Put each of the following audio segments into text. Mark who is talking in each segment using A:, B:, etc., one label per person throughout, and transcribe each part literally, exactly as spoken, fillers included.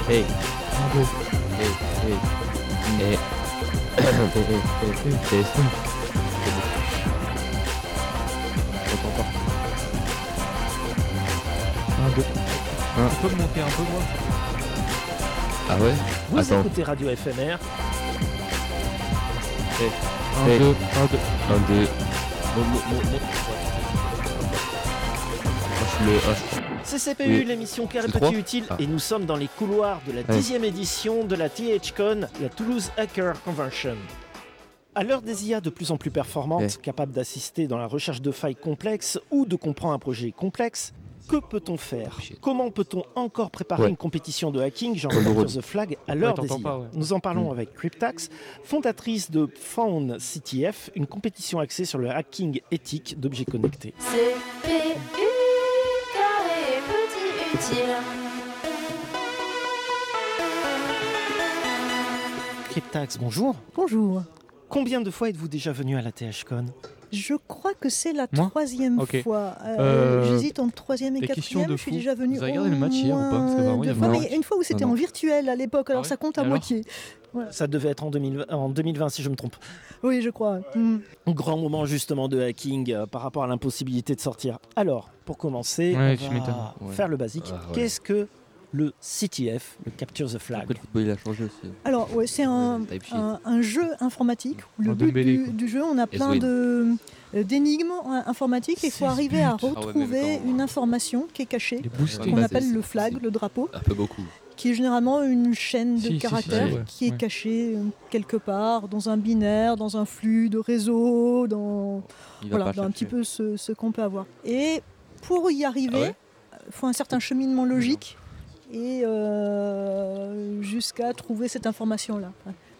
A: Hey.
B: Go.
A: Hey. Hey. Hey. Hey. J'entends pas.
B: un, deux.
A: Un.
B: Tu peux me monter un peu, moi?
A: Ah ouais?
C: Vous
A: Attends.
C: écoutez Radio F M R.
A: Hey.
B: un,
A: Hey.
B: deux, un, deux.
A: Un, deux. Mon, mon, mon, mon. Ah, je le. Ah, je-
C: C'est C P U,
A: Oui.
C: l'émission Cœur et
A: C'est
C: Petit
A: trois
C: Utile,
A: Ah.
C: et nous sommes dans les couloirs de la
A: Ouais.
C: dixième édition de la THCon, la Toulouse Hacker Convention. À l'heure des I A de plus en plus performantes,
A: Ouais.
C: capables d'assister dans la recherche de failles complexes ou de comprendre un projet complexe, que peut-on faire?
A: Shit.
C: Comment peut-on encore préparer
A: Ouais.
C: une compétition de hacking genre
A: Comme le
C: Capture
A: rôle.
C: the Flag à l'heure
B: Ouais,
C: des
B: t'entends
C: I A?
B: pas, ouais.
C: Nous en parlons
A: Mm.
C: avec Cryptax, fondatrice de Found C T F, une compétition axée sur le hacking éthique d'objets connectés.
D: C P U, carré petit utile.
C: Cryptax, bonjour.
E: Bonjour.
C: Combien de fois êtes-vous déjà venu à la THCon?
E: Je crois que c'est la
B: Moi
E: troisième
B: Ok.
E: fois. Euh,
B: Euh,
E: J'hésite entre troisième et
B: des questions
E: quatrième.
B: de
E: Je suis
B: fou.
E: déjà venue.
B: Vous avez regardé
E: au
B: le match hier ou pas? Parce que
E: moins
B: vraiment, il y
E: deux
B: avait
E: fois.
A: un
E: Mais
A: match.
E: une fois où c'était
A: Non, non.
E: en virtuel à l'époque, alors
B: Ah ouais
E: ça compte à
B: Et alors
E: moitié.
C: Ça devait être en, deux mille vingt, en deux mille vingt si je me trompe.
E: Oui, je crois. Mm.
C: Un grand moment justement de hacking euh, par rapport à l'impossibilité de sortir. Alors, pour commencer,
B: Ouais,
C: on
B: tu
C: va
B: m'étonnes.
A: Ouais.
C: faire le basique.
A: Ah, ouais.
C: Qu'est-ce que le C T F, le Capture the
A: Après,
C: Flag?
A: le football, il a changé aussi.
E: Alors, ouais, c'est un,
A: Type shit.
E: un, un jeu informatique où le
B: Un
E: but
B: Dembélé,
E: du,
B: quoi.
E: du jeu, on a plein
A: Ezwin.
E: de euh, d'énigmes euh, informatiques et il faut
B: Six
E: arriver à
B: buts.
A: Ah ouais, mais
E: retrouver
A: quand-
E: une information qui est cachée,
B: Les boostés.
E: qu'on
A: bah,
E: appelle
A: c'est-
E: le flag,
A: c'est-
E: le drapeau,
A: Un peu beaucoup.
E: qui est généralement une chaîne de
B: Si, si, si,
E: caractères
B: si, ouais,
E: qui est
B: ouais.
E: cachée euh, quelque part dans un binaire, dans un flux de réseau, dans,
A: Il va
E: voilà,
A: pas
E: dans un
A: chercher.
E: petit peu ce, ce qu'on peut avoir. Et pour y arriver,
A: Ah ouais
E: il faut un certain cheminement logique et euh, jusqu'à trouver cette information-là.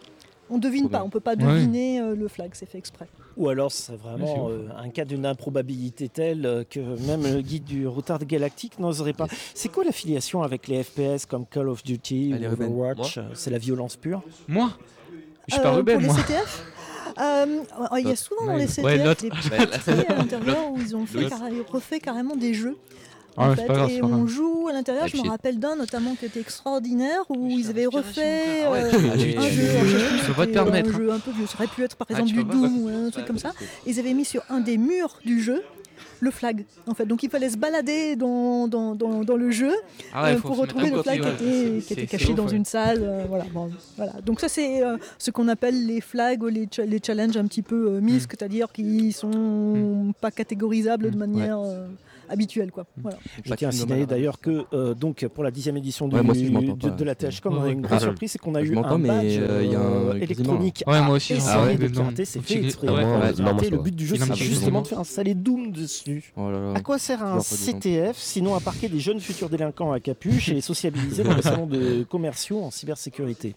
E: On ne devine
A: Trop
E: pas,
A: bien.
E: on ne peut pas
B: Ouais.
E: deviner euh, le flag, c'est fait exprès.
C: Ou alors c'est
B: Ouais,
C: vraiment
B: c'est
C: euh, un cas d'une improbabilité telle euh, que même le guide du retard galactique n'oserait pas. C'est quoi l'affiliation avec les F P S comme Call of Duty
A: Allez,
C: ou
A: Ruben.
C: Overwatch? Euh, C'est la violence pure.
B: Moi Je suis pas
E: Euh,
B: Ruben,
E: pour les
B: moi.
E: C T F euh, Il y a
A: L'autre.
E: souvent dans
B: Ouais,
E: les C T F
B: ouais, l'autre.
E: des petits
A: Ouais,
E: parties à l'intérieur où ils ont fait
A: L'autre.
E: carré- refait carrément des jeux.
B: Ah,
E: en
B: ouais,
E: fait,
B: c'est pas grave,
E: et
B: c'est pas
E: on
B: grave.
E: joue à l'intérieur, je me
A: Shit.
E: rappelle d'un notamment qui était extraordinaire où ils avaient refait
A: Ah ouais,
E: euh,
A: tu-
E: un
A: tu-
E: jeu,
A: tu-
E: alors, je sais
B: tu
E: plus,
B: peux pas te
E: c'était
B: permettre,
E: un jeu un peu vieux, ça aurait pu être par
A: Ah,
E: exemple
A: tu
E: du
A: peux pas,
E: Doom
A: ouais.
E: ou un truc
A: Ouais,
E: comme ça.
A: parce que-
E: Ils avaient mis sur un des murs du jeu le flag en fait, donc il fallait se balader dans, dans, dans, dans le jeu
B: Ah ouais,
E: euh,
B: faut
E: pour
B: se
E: retrouver
B: mettre
E: le
B: un
E: flag
B: copie,
E: qui
B: ouais,
E: était,
B: c'est-
E: qui
B: c'est-
E: était
B: c'est
E: caché
B: ouf,
E: dans
B: ouais.
E: une salle. euh, voilà, bon, voilà. Donc ça c'est euh, ce qu'on appelle les flags ou les, cha- les challenges un petit peu euh,
B: Mm.
E: misques, c'est-à-dire qui sont pas catégorisables de
A: Mm.
E: manière euh, habituelle. Quoi.
B: Mm.
E: Voilà.
C: Je
A: Pas
C: tiens à
A: de
C: signaler
A: mal.
C: d'ailleurs que euh, donc pour la dixième édition du-
A: Ouais, moi aussi, je m'entends
C: de,
A: pas.
C: de la THCon, on a
B: Ouais,
C: une
B: ouais.
C: grosse
A: Ah,
C: surprise, c'est qu'on a
A: je
C: eu
A: m'entends,
C: un
A: mais,
C: badge
A: euh, il y a un
C: euh,
A: quasiment.
C: électronique.
B: Ouais, moi aussi,
C: et
B: j'en
C: c'est
A: Ah ouais.
C: de
B: dedans.
C: clarté, c'est
B: Faut
C: fait
B: qu'il-
C: exprès.
B: ouais,
C: pour
A: ouais,
C: la
A: non,
C: clarté.
A: moi, ça
C: Le
A: va.
C: but du jeu,
B: Il en
C: c'est
B: a
C: justement
B: besoin.
C: de faire installer Doom dessus.
A: Oh là là.
C: À quoi sert
A: Je
C: un
A: vois pas du
C: C T F sinon à parquer des jeunes futurs délinquants à capuche et les sociabiliser dans les salons de commerciaux en cybersécurité?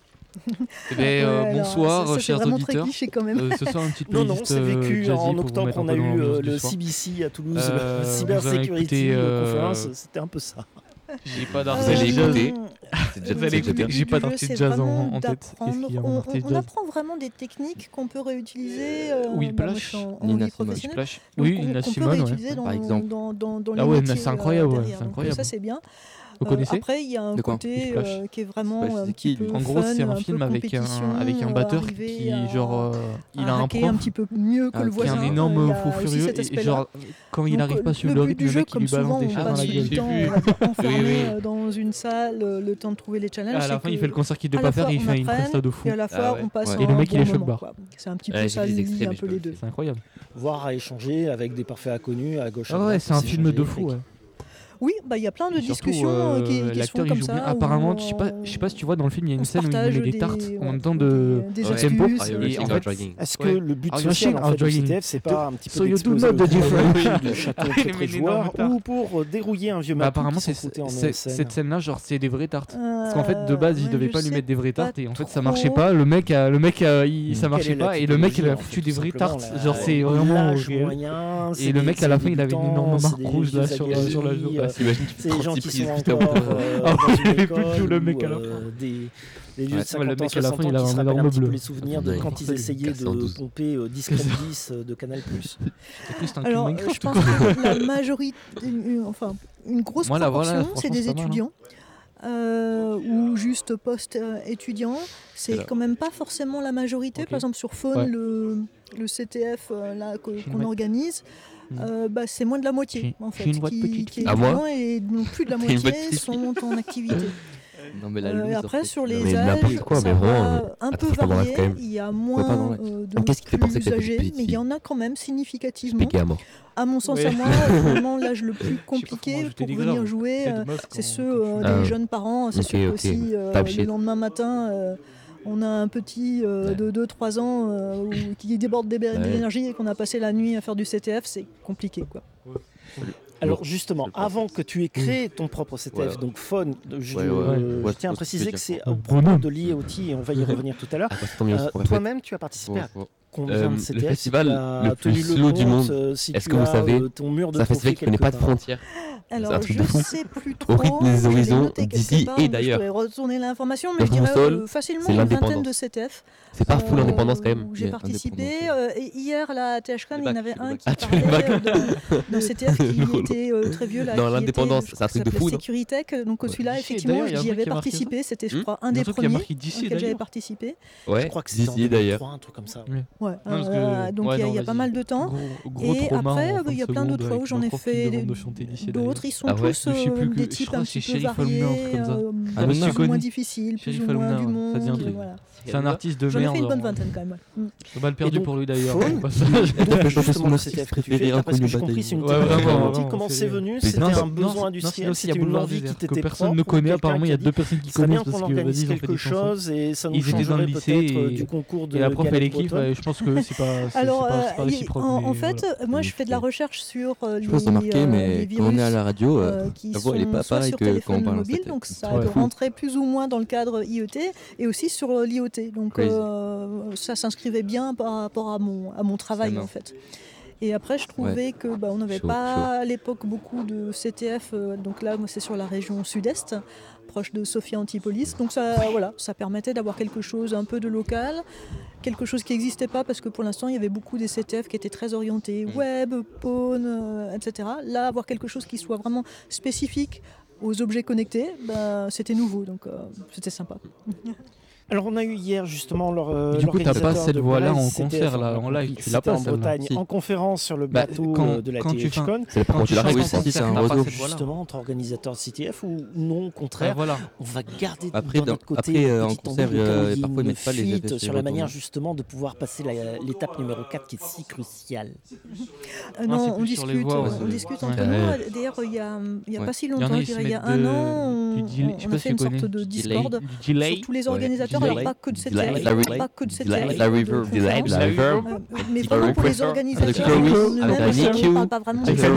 B: Eh ben, euh,
E: Ouais, alors,
B: bonsoir,
E: ça, ça,
B: chers
E: c'est vraiment
B: auditeurs.
E: très cliché quand même.
B: Euh, ce soir, une petite
C: Non, non,
B: playlist,
C: c'est vécu
B: euh,
C: en
B: jazzy pour vous
C: octobre.
B: mettre
C: On
B: un
C: a
B: peu dans
C: eu euh,
B: l'ambiance
C: le
B: du soir.
C: C B C à Toulouse,
B: Euh,
C: le
B: vous
C: Cybersecurity
B: avez écouté,
C: euh,
B: euh,
C: Conference, c'était un peu ça.
B: J'ai pas
E: Euh,
B: d'artiste.
A: allez écouter.
B: Vous
A: C'est déjà-
B: allez
A: c'est déjà
B: écouter.
A: bien.
B: J'ai pas
E: Du jeu,
B: d'artiste
E: c'est
B: jazz en-
E: vraiment
B: en tête. Qu'est-ce
E: d'apprendre.
B: qu'il y a en
E: On,
B: artiste
E: on
B: jazz
E: apprend vraiment des techniques qu'on peut réutiliser euh,
B: Oui,
E: bah, moi,
B: Splash,
E: je suis en, en
A: Nina
E: vie
A: Simone.
E: professionnelle.
B: Splash.
E: Donc,
B: Oui,
E: on-
B: Nina
E: qu'on peut
B: Simone, ouais.
E: réutiliser dans,
A: Par exemple.
E: dans, dans, dans
B: Ah
E: les
B: ouais,
E: métiers,
B: c'est incroyable,
E: euh,
B: ouais,
E: derrière.
B: c'est
E: Donc,
B: incroyable.
E: ça c'est bien.
B: Vous
E: Euh,
B: connaissez
E: après, il y a un
A: De quoi
E: côté
B: Splash.
E: euh, qui est vraiment
A: Splash,
E: un
A: c'est
E: petit
A: qui, lui
E: peu
B: En gros,
E: fun,
B: c'est un
E: peu
B: film avec un,
E: compétition,
B: avec un
E: euh,
B: batteur
E: arriver
B: qui,
E: à-
B: genre, euh, il
E: à
B: a un
E: hacker
B: prof
E: un petit peu mieux que
A: Ah,
E: le
A: qui
B: qui est
E: voisin.
B: un
E: Il y
B: énorme
E: a
B: fou
E: aussi
B: furieux
E: cet
B: et
E: aspect-là.
B: genre quand il
E: Donc,
B: n'arrive
E: euh,
B: pas à suivre
E: le
B: le
E: but
B: rythme,
E: du
B: le
E: jeu,
B: mec il
E: comme
B: lui balance
E: souvent,
B: des
E: on
B: choses dans
E: passe
B: la
E: du
B: gueule.
E: temps
B: J'ai vu.
E: on va pas enfermé
B: Oui, oui.
E: euh, dans une salle, euh, le temps de trouver les challenges.
B: À la
E: c'est
B: fin, il
E: que
B: fait le concert qu'il
E: à
B: devait
E: la
B: pas faire
E: fois,
B: et il
E: on
B: fait une
E: apprenne,
B: presta de fou.
E: Et à la fois,
A: Ah ouais.
E: on passe
A: Ouais.
E: un
B: Et le mec,
E: bon
B: il est chaud de
E: moment,
B: barre.
E: quoi. C'est un petit
A: Ouais,
E: peu
A: j'ai
E: ça,
A: vu des
E: lie
A: extraits,
E: un
A: mais
E: peu
A: j'ai
E: les
A: pas
E: deux.
A: vu.
B: C'est incroyable.
C: Voire à échanger avec des parfaits inconnus à gauche à
B: Ah
C: droite.
B: ouais, c'est un
C: pour
B: film de
C: s'échanger
B: fou.
C: avec-
B: Ouais.
E: Oui, bah il y a plein de
B: Et surtout,
E: discussions euh,
B: euh,
E: qui, qui se font
B: l'acteur il
E: comme
B: joue
E: ça.
B: bien.
E: où
B: Apparemment, je sais pas,
E: on-
B: je sais pas si tu vois dans le film, il y a
E: on
B: une
E: se
B: scène où il
E: partage
B: met des
E: des-
B: tartes
E: ouais,
B: en même temps
E: des-
B: de
E: des
A: Ouais.
B: tempo.
E: astuces.
A: Ah,
E: euh,
A: le
B: Et en
A: King
B: fait,
A: of Dragging.
C: Est-ce que
B: Ouais.
C: le but
B: Ah,
C: social
B: Rushing
C: en fait,
B: or
C: du
B: Dragging.
C: C T F, c'est pas un petit peu
B: So you do
C: d'exploser
B: know the
C: autour
B: difference.
C: du château
B: Il met
C: très
B: une énorme
C: joueur
B: tarte.
C: ou pour euh, dérouiller un vieux
B: Bah,
C: matou
B: apparemment,
C: qui
B: c'est
C: s'en foutait en
B: c'est-
C: scène.
B: cette scène-là, genre, c'est des vraies tartes.
E: Euh,
B: Parce qu'en fait, de base, il
E: ouais,
B: devait
E: je
B: pas lui
E: sais
B: mettre des vraies
E: pas
B: tartes et en fait, ça
E: trop.
B: marchait pas. Le mec, a, le mec, a, il, ça
C: Quelle
B: marchait
C: est la
B: pas et le mec, il a
C: typologie, en
B: foutu
C: fait,
B: des
C: tout
B: vraies
C: simplement,
B: tartes.
C: la-
B: Genre, c'est vraiment
C: l'âge
B: horrible.
C: moyen, c'est
B: Et le
C: des-
B: mec, à
C: c'est
B: la
C: des
B: fin, il avait une
C: débutants,
B: énorme
C: c'est
B: marque
C: des
B: rouge là
C: vieux
B: sur la sur la
C: aguerris,
B: joue.
C: euh,
A: T'imagines, tu
C: C'est
A: prends
C: des gens
A: six
C: qui
A: prises,
C: sont
A: putain,
C: encore
A: putain.
C: euh,
B: Ah
C: dans
B: ouais,
C: une
B: il avait
C: école
B: plus de jouer, le mec,
C: ou,
B: à la
C: euh, des des vieux
A: Ouais.
C: de cinquante
B: Le
C: ans,
B: mec, à la fin,
C: soixante ans
B: il a
C: qui
B: un
C: se rappellent un
B: énorme
C: petit peu
B: bleu.
C: les souvenirs de
A: Ouais.
C: quand ils essayaient de
A: quatre-vingt-douze.
C: pomper euh, dix contre dix euh, de Canal+.
B: C'était un
E: Alors,
B: film
E: euh, je
B: Minecraft ou
E: pense
B: quoi
E: que la majorité, une- une- enfin, une grosse
B: Voilà, voilà,
E: proportion, c'est
B: franchement,
E: des
B: c'est pas mal, hein.
E: étudiants. Euh, ou juste juste post-étudiant. C'est
A: là.
E: quand même pas forcément la majorité.
B: Ok.
E: Par exemple, sur Faune,
B: Ouais.
E: le, le C T F euh, là, que- qu'on
B: Ouais.
E: organise,
B: Mm.
E: euh, bah, c'est moins de la moitié
B: J'ai-
E: en fait,
B: j'ai une voix de
E: qui,
B: petite
E: qui est
B: fille.
A: Ah, moi
E: étudiant, et non plus de la
A: T'as une voix de
E: moitié
A: petite
E: sont en activité.
A: Non, mais la
E: Euh,
A: loose,
E: et
A: en
E: après,
A: fait.
E: sur
A: Non,
E: les
F: mais
E: âges,
F: n'importe quoi,
E: ça
F: mais
E: va
F: vraiment, euh,
E: un
F: attends,
E: peu
F: faut pas dans
E: varié.
F: l'axe quand même.
E: Il y a
F: pas dans
E: moins
F: l'axe.
E: euh, de
F: Alors, qu'est-ce qui te fait penser que
E: plus
F: t'es
E: âgés,
F: petite
E: mais il y
F: fille
E: en a quand même significativement.
F: Piqué à mort.
E: À mon sens,
B: Ouais.
E: à moi, vraiment l'âge le plus
B: Je sais pas
E: compliqué
B: comment ajouter
E: pour
B: des
E: venir
B: graves.
E: jouer,
B: Peut-être
E: euh,
B: meuf
E: c'est
B: quand-
E: ceux
B: quand tu
E: euh,
B: fais-
E: des
F: Ah ouais.
E: jeunes parents. C'est
F: Ok,
E: sûr que
F: ok.
E: si euh,
F: Type
E: le
F: shit.
E: lendemain matin, euh, on a un petit euh,
A: Ouais.
E: de deux trois ans euh, ou- qui déborde d'é-
F: Ouais.
E: d'énergie et qu'on a passé la nuit à faire du C T F, c'est compliqué, quoi.
C: Alors justement,
A: Je pense.
C: avant que tu aies créé ton propre C T F,
A: Ouais, ouais.
C: donc Faune, je,
A: Ouais, ouais,
C: euh,
A: ouais.
C: je
A: Ouais,
C: tiens à
A: c'est ce que
C: préciser
A: je veux
C: que c'est
A: dire.
C: au propos
B: Bonhomme.
C: de l'I O T et on va y revenir tout à l'heure.
F: Ah, bah, c'est tant mieux,
C: Euh,
F: c'est qu'on va faire.
C: Toi-même, tu as participé à combien
A: Euh,
C: de C
A: le
C: T F?
A: festival
C: Si tu as
A: le plus
C: tenu
A: slow du
C: compte,
A: monde.
C: euh, si
A: Est-ce
C: tu
A: que vous
C: as,
A: savez,
C: euh, ton mur de
A: C'est un festival
C: trophées
A: qui connaît pas de
C: quelque part.
A: frontières.
E: Alors,
A: un truc
E: je
A: de fou.
E: sais plus trop.
A: Au rythme des
E: je l'ai
A: horizons
E: noté quelque
A: d'ici
E: part,
A: et
E: mais
A: d'ailleurs.
E: Je pourrais retourner l'information, mais
A: Le
E: je dirais
A: console,
E: euh, facilement
A: c'est
E: une vingtaine
A: l'indépendance.
E: de C T F.
A: C'est pas full
E: euh,
A: indépendance quand même.
E: où J'ai
A: Yeah,
E: participé.
A: indépendance.
E: euh, et hier, là, à THCon,
A: Les
E: il y en
A: bacs,
E: avait
A: les
E: un
A: bacs.
E: qui
A: Ah, tu les
E: parlait
A: bacs.
E: euh, d'un d'un C T F qui
A: Non,
E: était euh, très vieux. Là,
A: Non,
E: qui
A: l'indépendance,
E: était, je
A: c'est un
E: crois
A: truc
E: que
A: de
E: ça
A: fou,
E: s'appelait
A: non
E: Sécuritech. Donc
B: Ouais.
E: celui-là,
B: D'ici,
E: effectivement,
B: d'ailleurs, il y a un
E: j'y
B: truc
E: avais
B: qui est marqué
E: participé. C'était, je
A: Hmm
E: crois, un
B: Il y a
E: des
B: un truc qui a
E: premiers
B: marqué d'ici,
E: auxquels j'avais
B: d'ailleurs.
E: participé.
A: Ouais,
C: Je crois que c'était en
A: d'ici d'ailleurs.
C: deux mille vingt-trois, un truc comme ça.
E: Ouais.
B: Non, parce que-
E: Euh, donc
B: ouais,
E: il y a-
B: non,
E: il y a pas
B: vas-y.
E: mal de temps.
B: Gros, gros
E: Et
B: trauma
E: après,
B: en
E: euh, il y a
B: trente
E: plein d'autres
B: secondes
E: fois où
B: avec
E: j'en
B: un
E: ai
B: prof qui
E: fait
B: demande
E: des-
B: de chanter d'ici,
E: d'autres. Ils sont
A: Ah ouais,
E: tous
B: je sais
E: euh,
B: plus que-
E: des
B: je
E: types
B: crois
E: un
B: que c'est
E: petit peu
B: Sheriff Alumni, un
E: variés,
B: truc comme ça.
E: euh,
A: Ah,
E: plus
A: non,
E: ou
B: connu.
E: moins difficiles, plus
B: Sheriff
E: ou moins
B: Alumni,
E: du
B: ouais, ça dit un
E: monde.
B: truc.
E: Voilà.
B: C'est un artiste de
E: J'en ai
B: merde.
E: fait une bonne
B: vraiment.
E: vingtaine quand même. ouais. Mm.
B: J'ai mal perdu
C: donc,
B: pour lui d'ailleurs.
C: Faune,
B: au passage.
C: Et donc,
A: fait chanter
C: justement,
A: son
C: le C T F que tu
A: préféré,
C: fais, d'après ce que j'ai
A: inconnu
C: compris, c'est une
B: bataille.
C: petite
B: Ouais, vraiment,
C: communauté.
B: vraiment,
C: Comment
B: c'est
C: c'est
B: vrai.
C: venu?
A: Mais
C: C'était
A: non,
C: un
A: c'est-
C: besoin
B: Non, c'est
C: industriel,
B: aussi, il y
C: c'était
B: a
C: une
B: Boulevard
C: envie qui
B: Désert, que
C: t'était
B: personne
C: propre,
B: ne
C: ou
B: connaît.
C: quelqu'un
B: Apparemment, il y a
C: qui a
B: deux
C: dit,
B: personnes qui
C: ce serait bien
B: connaissent
C: qu'on
B: parce que
C: organise
B: vas-y, ils ont fait
C: quelque
B: des chansons.
C: chose et ça nous
B: Ils étaient dans le
C: changerait
B: lycée
C: peut-être euh,
B: et-
C: du concours de
B: Et la prof, elle
C: Galette
B: kiffe.
C: bretonne.
B: et Je pense que c'est pas c'est-
E: Alors,
B: c'est pas- c'est pas
E: euh,
B: réciproque.
E: en,
B: mais
E: en fait,
B: voilà.
E: euh, moi, je fais de la recherche sur euh, les,
A: Je pense remarquer,
E: euh,
A: mais
E: les
A: quand on
E: virus
A: est à la radio, euh,
E: euh, qui
A: la
E: sont
A: voix, elle est pas
E: soit
A: pareille
E: sur
A: que quand on
E: téléphone
A: parle en
E: mobile,
A: C T F.
E: donc ça
B: Ouais.
E: rentrait plus ou moins dans le cadre I O T et aussi sur euh, l'I O T. Donc
A: Crazy.
E: euh, ça s'inscrivait bien par rapport à mon, à mon travail
A: C'est
E: en fait. Et après, je trouvais que bah, on n'avait
A: Chaud,
E: pas à l'époque beaucoup de C T F. euh, donc là, moi, c'est sur la région sud-est, proche de Sophia Antipolis. Donc ça, voilà, ça permettait d'avoir quelque chose un peu de local, quelque chose qui n'existait pas parce que pour l'instant, il y avait beaucoup des C T F qui étaient très orientés web, pawn, euh, et cetera. Là, avoir quelque chose qui soit vraiment spécifique aux objets connectés, bah, c'était nouveau, donc euh, c'était sympa.
C: Alors on a eu hier justement leur, euh,
B: Du coup, t'as pas
C: l'organisateur
B: cette
C: de
B: voix-là
C: Blaise
B: en
C: C T F,
B: concert, là,
C: on a
B: en live,
C: compris,
B: tu l'as
C: c'était
B: pas,
C: en
B: celle-là.
C: Bretagne,
A: Si.
C: en conférence sur le
B: Bah,
C: bateau
B: quand-
C: euh, de la
B: quand tu fais un-
C: THCon.
A: C'est la première
B: tu
A: fois que tu
B: chantes
A: la
B: en
A: réussis, c'est
B: concert,
A: un
B: t'as pas
A: réseau.
B: cette voix-là.
C: Justement, entre organisateurs de C T F ou non, au
B: Ouais,
C: contraire,
B: voilà.
C: on va garder
A: Après,
C: dans
A: dans-
C: notre côté
A: après,
C: une
A: euh, en
C: petite
A: concert,
C: envie au cas où
A: euh,
C: il y ait
A: parfois, ils
C: une
A: mettent pas les
C: fuite
A: effets
C: sur la manière
A: retournés.
C: justement de pouvoir passer la- l'étape numéro quatre qui est si cruciale.
E: Euh, non,
B: c'est
E: on
B: plus sur les
E: discute,
B: voix, ouais,
E: on
A: c'est-
E: discute
B: ouais.
E: entre
A: Ouais.
E: nous. D'ailleurs, il y a, il y a
A: Ouais.
E: pas si
B: Il y en
E: longtemps,
B: a,
E: je
B: ils se
E: dirais il y a
B: mettent
E: un
B: de-
E: an,
B: du
E: on,
B: delay- je sais
E: on
B: pas
E: a
B: si
E: fait
B: tu
E: une sorte
B: connais.
E: de
A: Du
E: Discord
B: Du delay.
E: sur tous les
A: Ouais,
E: organisateurs,
A: du
E: alors
A: delay.
E: pas que de C T
A: delay.
E: F,
A: La reverb.
E: pas que de C T F,
A: delay.
E: de
A: La reverb.
E: conférences.
A: La reverb.
E: Euh, mais vraiment pour les
A: requester.
E: organisateurs,
A: Avec
E: eux-mêmes,
A: le
E: parce
A: Q,
E: qu'on parle pas vraiment
A: avec
E: des
A: le